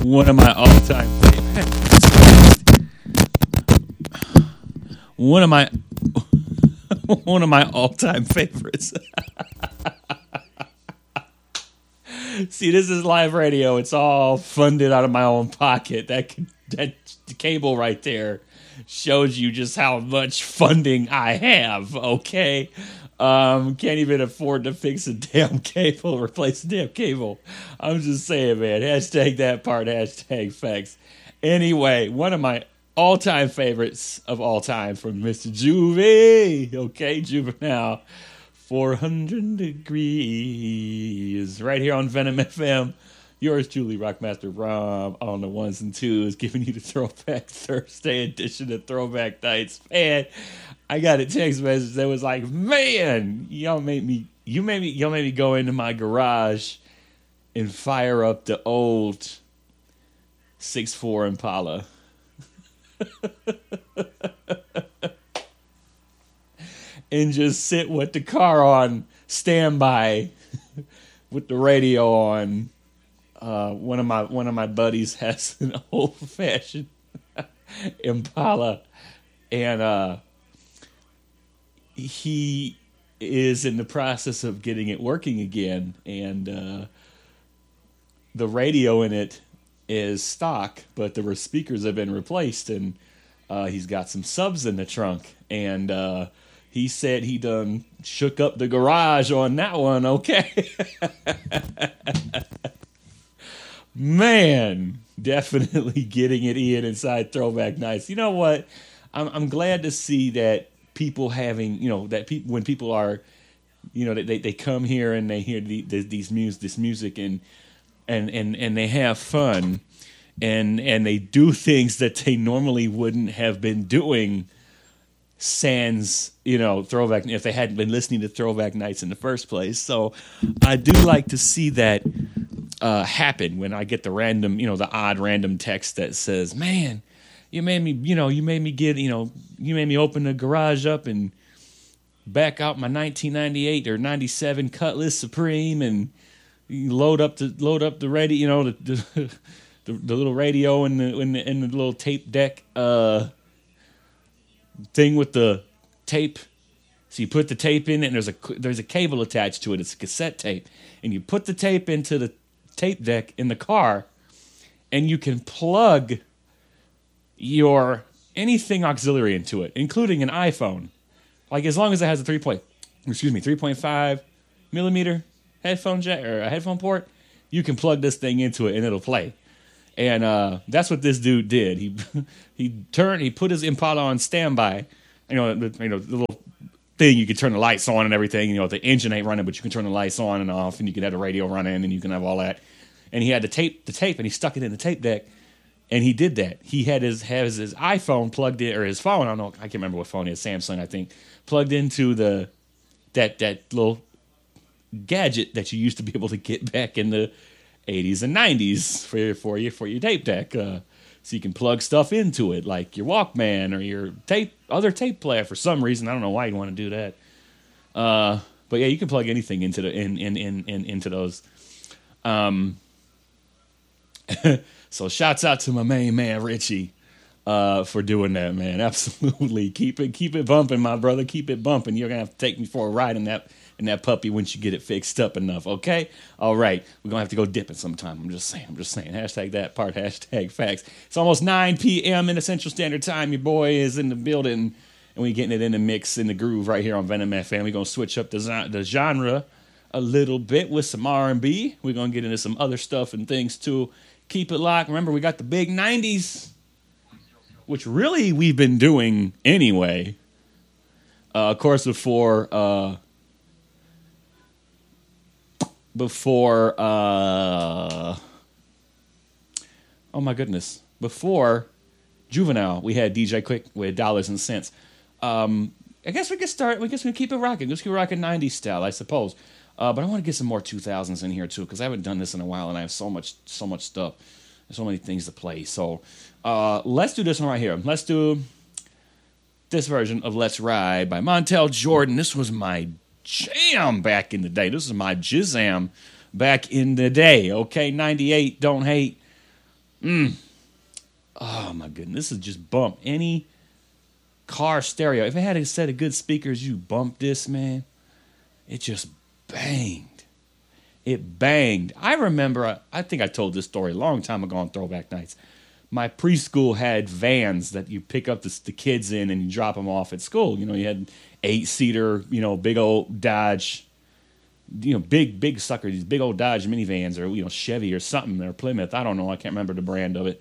One of my all-time favorites. One of my one of my all-time favorites. See, this is live radio. It's all funded out of my own pocket. That cable right there shows you just how much funding I have, okay? Can't even afford to fix a damn cable, replace a damn cable. I'm just saying, man. Hashtag that part, hashtag facts. Anyway, one of my all-time favorites of all time from Mr. Juvie, okay, Juvenile, 400 Degrees, right here on Venom FM. Yours truly, Rockmaster Rob, on the ones and twos, giving you the Throwback Thursday edition of Throwback Nights. Man, I got a text message that was like, "Man, y'all made me go into my garage and fire up the old 6.4 Impala." And just sit with the car on standby with the radio on. One of my buddies has an old fashioned Impala, and he is in the process of getting it working again, and the radio in it is stock, but the speakers have been replaced, and he's got some subs in the trunk, and he said he done shook up the garage on that one, okay? Man, definitely getting it inside Throwback Nights. You know what? I'm glad to see that people having, that people, when people are, they come here and they hear this music and they have fun and they do things that they normally wouldn't have been doing sans, Throwback, if they hadn't been listening to Throwback Nights in the first place. So I do like to see that happen when I get the random, the odd random text that says, "Man, you made me open the garage up and back out my 1998 or 97 Cutlass Supreme and load up the radio, the little radio and the little tape deck thing with the tape." So you put the tape in it, and there's a cable attached to it. It's a cassette tape, and you put the tape into the tape deck in the car, and you can plug your anything auxiliary into it, including an iPhone. Like, as long as it has a 3.5 millimeter headphone jack or a headphone port, you can plug this thing into it and it'll play. And that's what this dude did. He put his Impala on standby. The little thing you can turn the lights on and everything. The engine ain't running, but you can turn the lights on and off, and you can have the radio running, and you can have all that. And he had the tape, and he stuck it in the tape deck, and he did that. He had his iPhone plugged in, or his phone. I can't remember what phone it is. Samsung, I think, plugged into that little gadget that you used to be able to get back in the 80s and 90s for your tape deck. So you can plug stuff into it, like your Walkman or your other tape player. For some reason, I don't know why you'd want to do that. But yeah, you can plug anything into into those. So shouts out to my main man Richie for doing that, man. Absolutely, keep it bumping, my brother. Keep it bumping. You're gonna have to take me for a ride in that puppy once you get it fixed up enough. Okay, all right. We're gonna have to go dipping sometime. I'm just saying. Hashtag that part. Hashtag facts. It's almost 9 p.m. in the Central Standard Time. Your boy is in the building, and we getting it in the mix, in the groove right here on Venom FM. We're gonna switch up the genre a little bit with some R&B. We're gonna get into some other stuff and things too. Keep it locked. Remember, we got the big 90s, which really we've been doing anyway. Of course, before oh my goodness, before Juvenile, we had DJ Quick with Dollars and Cents. I guess we can keep it rocking. Let's keep rocking 90s style, I suppose. But I want to get some more 2000s in here too, because I haven't done this in a while, and I have so much stuff. There's so many things to play. So let's do this one right here. Let's do this version of Let's Ride by Montel Jordan. This was my jam back in the day. This is my jizzam back in the day. Okay, 98, Don't Hate. Oh my goodness, this is just bump any car stereo. If it had a set of good speakers, you bump this, man. It just banged. It banged. I remember, I think I told this story a long time ago on Throwback Nights. My preschool had vans that you pick up the kids in and you drop them off at school. You know, you had 8-seater, you know, big old Dodge, you know, big sucker, these big old Dodge minivans or, you know, Chevy or something or Plymouth. I don't know. I can't remember the brand of it.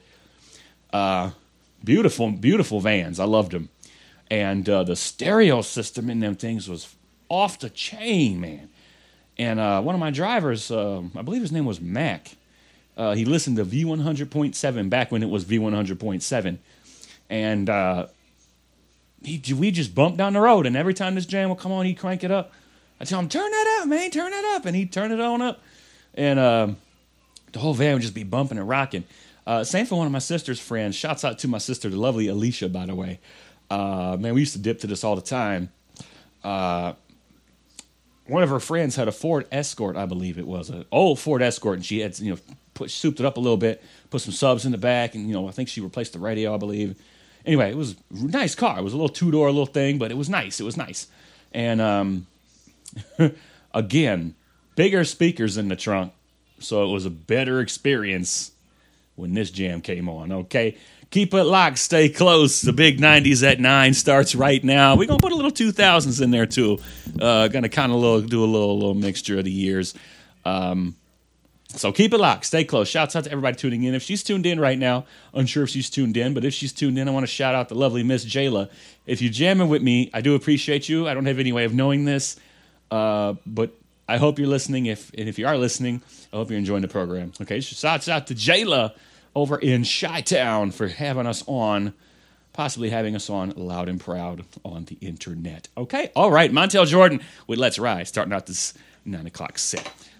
Beautiful vans. I loved them. And the stereo system in them things was off the chain, man. And one of my drivers, I believe his name was Mac, he listened to V100.7 back when it was V100.7. And we just bumped down the road. And every time this jam would come on, he'd crank it up. I'd tell him, turn that up, man, turn that up. And he'd turn it on up. And the whole van would just be bumping and rocking. Same for one of my sister's friends. Shouts out to my sister, the lovely Alicia, by the way. Man, we used to dip to this all the time. One of her friends had a Ford Escort, I believe it was, an old Ford Escort, and she had, you know, souped it up a little bit, put some subs in the back, and, you know, I think she replaced the radio, I believe. Anyway, it was a nice car. It was a little two-door little thing, but it was nice. It was nice. And, again, bigger speakers in the trunk, so it was a better experience when this jam came on, okay? Keep it locked, stay close. The big 90s at 9 starts right now. We're going to put a little 2000s in there, too. Going to kind of do a little mixture of the years. So keep it locked, stay close. Shouts out to everybody tuning in. If she's tuned in right now, unsure if she's tuned in, but if she's tuned in, I want to shout out the lovely Miss Jayla. If you're jamming with me, I do appreciate you. I don't have any way of knowing this, but I hope you're listening. If you are listening, I hope you're enjoying the program. Okay, so shouts out to Jayla over in Chi-Town for having us on, possibly having us on loud and proud on the internet. Okay, all right, Montel Jordan with Let's Ride, starting out this 9 o'clock set.